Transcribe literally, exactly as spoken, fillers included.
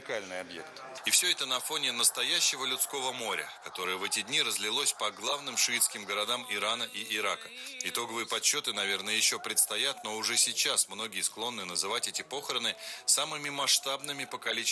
уникальный объект. И все это на фоне настоящего людского моря, которое в эти дни разлилось по главным шиитским городам Ирана и Ирака. Итоговые подсчеты, наверное, еще предстоят, но уже сейчас многие склонны называть эти похороны самыми масштабными по количеству